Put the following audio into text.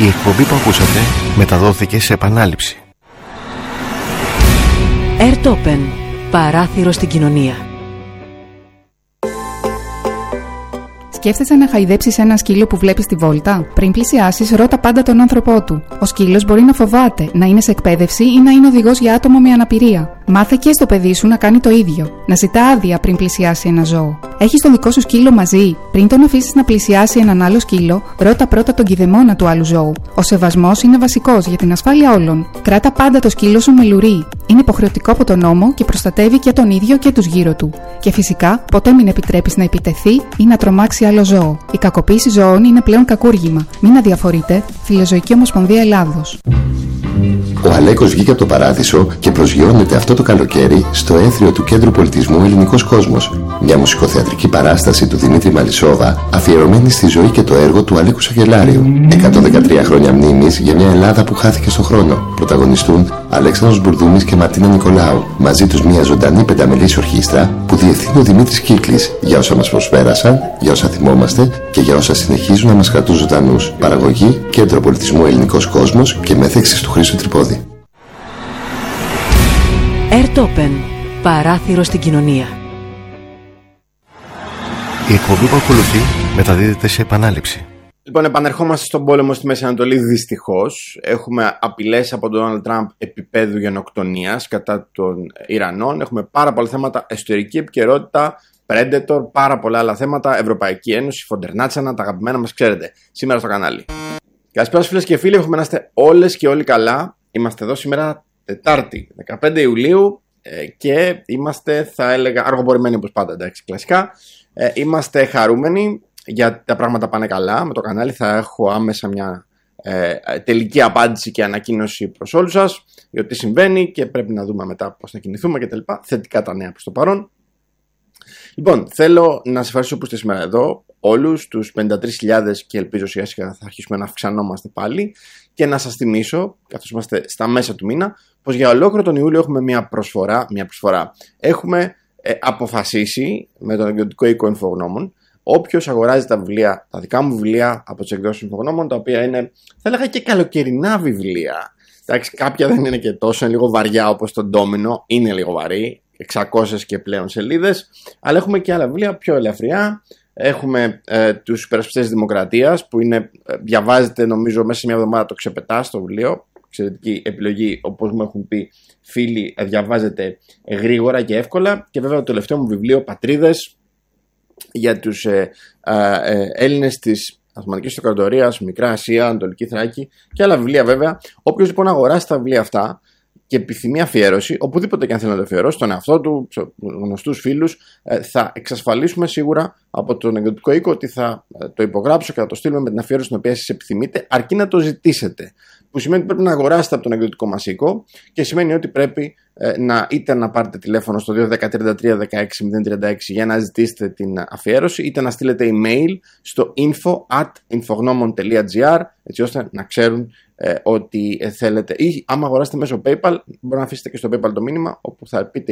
Η εκπομπή που ακούσατε μεταδόθηκε σε επανάληψη. Airtopen. Παράθυρο στην κοινωνία. Σκέφτεσαι να χαϊδέψεις ένα σκύλο που βλέπεις στη βόλτα? Πριν πλησιάσεις, ρώτα πάντα τον άνθρωπό του. Ο σκύλος μπορεί να φοβάται, να είναι σε εκπαίδευση ή να είναι οδηγός για άτομο με αναπηρία. Μάθε και στο παιδί σου να κάνει το ίδιο. Να ζητά άδεια πριν πλησιάσει ένα ζώο. Έχεις το δικό σου σκύλο μαζί? Πριν τον αφήσεις να πλησιάσει έναν άλλο σκύλο, ρώτα πρώτα τον κηδεμόνα του άλλου ζώου. Ο σεβασμός είναι βασικός για την ασφάλεια όλων. Κράτα πάντα το σκύλο σου με λουρί. Είναι υποχρεωτικό από τον νόμο και προστατεύει και τον ίδιο και τους γύρω του. Και φυσικά, ποτέ μην επιτρέπεις να επιτεθεί ή να τρομάξει άλλο ζώο. Η κακοποίηση ζώων είναι πλέον κακούργημα. Μην αδιαφορείτε. Φιλοζωική Ομοσπονδία Ελλάδος. Ο Αλέκος βγήκε από το παράδεισο και προσγειώνεται αυτό το καλοκαίρι στο έθριο του Κέντρου Πολιτισμού Ελληνικός Κόσμος. Μια μουσικοθεατρική παράσταση του Δημήτρη Μαλισσόβα, αφιερωμένη στη ζωή και το έργο του Αλέκου Σαγελάριου. 113 χρόνια μνήμης για μια Ελλάδα που χάθηκε στον χρόνο. Πρωταγωνιστούν Αλέξανδρος Μπουρδούμης και Μαρτίνα Νικολάου. Μαζί τους μια ζωντανή πενταμελής ορχήστρα που διευθύνει ο Δημήτρης Κύκλης, για όσα μας προσφέρασαν, για όσα θυμόμαστε και για όσα συνεχίζουν να μας κρατούν ζωντανούς. Παραγωγή Κέντρο Πολιτισμού Ελληνικός Κόσμος και μέθεξης του Χρήστου Τρυπόδη. Airtopen. Παράθυρο στην κοινωνία. Η εκπομπή που ακολουθεί μεταδίδεται σε επανάληψη. Λοιπόν, επανερχόμαστε στον πόλεμο στη Μέση Ανατολή. Δυστυχώς έχουμε απειλές από τον Ντόναλντ Τραμπ επίπεδου γενοκτονίας κατά των Ιρανών. Έχουμε πάρα πολλά θέματα, ιστορική επικαιρότητα, Predator, πάρα πολλά άλλα θέματα, Ευρωπαϊκή Ένωση, Φοντερνάτσανα, τα αγαπημένα μας, ξέρετε, σήμερα στο κανάλι. Καλησπέρα φίλες και φίλοι, έχουμε να είστε όλες και όλοι καλά. Είμαστε εδώ σήμερα Τετάρτη, 15 Ιουλίου και είμαστε, θα έλεγα, αργοπορημένοι όπως πάντα, εντάξει, κλασικά. Είμαστε χαρούμενοι γιατί τα πράγματα πάνε καλά με το κανάλι. Θα έχω άμεσα μια τελική απάντηση και ανακοίνωση προς όλους σας για τι συμβαίνει και πρέπει να δούμε μετά πώς θα κινηθούμε κτλ. Θετικά τα νέα προς το παρόν. Λοιπόν, θέλω να σας ευχαριστήσω που είστε σήμερα εδώ, όλους τους 53.000 και ελπίζω σιγά σιγά θα αρχίσουμε να αυξανόμαστε πάλι και να σας θυμίσω, καθώς είμαστε στα μέσα του μήνα, πως για ολόκληρο τον Ιούλιο έχουμε μια προσφορά. Έχουμε αποφασίσει με τον εκδοτικό οίκο Infognomon, όποιος αγοράζει τα βιβλία, τα δικά μου βιβλία από τις εκδόσεις Infognomon, τα οποία είναι, θα έλεγα, και καλοκαιρινά βιβλία. Εντάξει, κάποια δεν είναι και τόσο, είναι λίγο βαριά όπως το Ντόμινο, είναι λίγο βαρύ, 600 και πλέον σελίδες, αλλά έχουμε και άλλα βιβλία πιο ελαφριά. Έχουμε τους υπερασπιστές της Δημοκρατίας που είναι, διαβάζετε νομίζω μέσα σε μια εβδομάδα το ξεπετάς το βιβλίο. Εξαιρετική επιλογή, όπως μου έχουν πει φίλοι, διαβάζετε γρήγορα και εύκολα. Και βέβαια το τελευταίο μου βιβλίο, Πατρίδες, για τους Έλληνες της Οθωμανικής Αυτοκρατορίας, Μικρά Ασία, Ανατολική Θράκη και άλλα βιβλία βέβαια. Όποιος λοιπόν αγοράσει τα βιβλία αυτά και επιθυμεί αφιέρωση, οπουδήποτε και αν θέλει να το αφιερώσει, στον εαυτό του, στους γνωστούς φίλους, θα εξασφαλίσουμε σίγουρα από τον εκδοτικό οίκο ότι θα το υπογράψω και θα το στείλουμε με την αφιέρωση την οποία εσείς επιθυμείτε, αρκεί να το ζητήσετε. Που σημαίνει ότι πρέπει να αγοράσετε από τον εκδοτικό μας οίκο και σημαίνει ότι πρέπει είτε να πάρετε τηλέφωνο στο 213-33-16-036 για να ζητήσετε την αφιέρωση, είτε να στείλετε email στο info@infognomon.gr, έτσι ώστε να ξέρουν ότι θέλετε, ή άμα αγοράσετε μέσω PayPal, μπορείτε να αφήσετε και στο PayPal το μήνυμα όπου θα πείτε